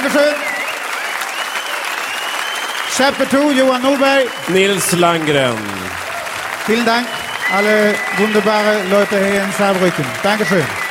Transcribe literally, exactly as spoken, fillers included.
Dankeschön. Chapter Johan Norberg. Nils Landgren. Vielen Dank, alle wunderbare Leute hier in Saarbrücken. Dankeschön.